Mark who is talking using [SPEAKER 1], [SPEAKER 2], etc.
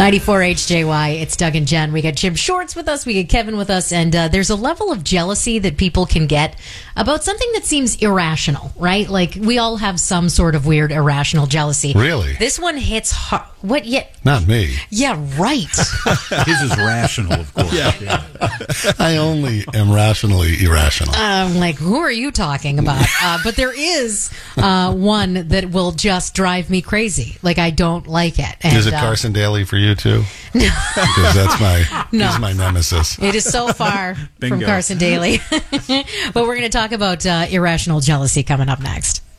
[SPEAKER 1] 94 HJY, it's Doug and Jen. We got Jim Shorts with us, we got Kevin with us, and there's a level of jealousy that people can get about something that seems irrational, right? Like, we all have some sort of weird irrational jealousy.
[SPEAKER 2] Really?
[SPEAKER 1] This one hits hard. What? Yeah.
[SPEAKER 2] Not me.
[SPEAKER 1] Yeah, right.
[SPEAKER 3] His is rational, of course. Yeah.
[SPEAKER 2] I only am rationally irrational.
[SPEAKER 1] I'm like, who are you talking about? But there is one that will just drive me crazy. Like, I don't like it. And,
[SPEAKER 2] is it Carson Daly for you, too? No. Because he's my nemesis.
[SPEAKER 1] It is so far
[SPEAKER 3] Bingo.
[SPEAKER 1] from Carson Daly. But we're going to talk about irrational jealousy coming up next.